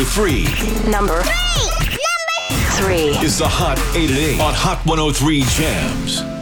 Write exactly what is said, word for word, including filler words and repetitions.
Number three. Number three. Number three is the Hot eight at eight on Hot one oh three Jams.